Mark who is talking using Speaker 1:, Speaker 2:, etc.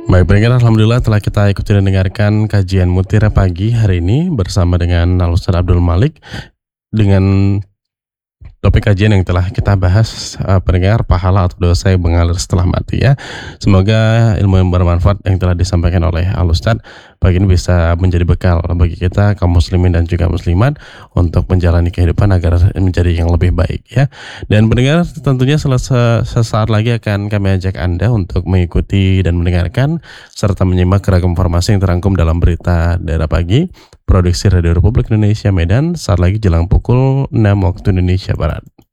Speaker 1: Baik, pendengar, alhamdulillah telah kita ikuti dan dengarkan kajian Mutiara Pagi hari ini bersama dengan Al-Ustaz Abdul Malik dengan topik kajian yang telah kita bahas, pendengar, pahala atau dosa yang mengalir setelah mati ya. Semoga ilmu yang bermanfaat yang telah disampaikan oleh Al-Ustaz pagi ini bisa menjadi bekal bagi kita kaum muslimin dan juga muslimat untuk menjalani kehidupan agar menjadi yang lebih baik ya. Dan pendengar, tentunya sesaat lagi akan kami ajak Anda untuk mengikuti dan mendengarkan serta menyimak ragam informasi yang terangkum dalam berita daerah pagi Produksi Radio Republik Indonesia Medan saat lagi jelang pukul 6 waktu Indonesia Barat.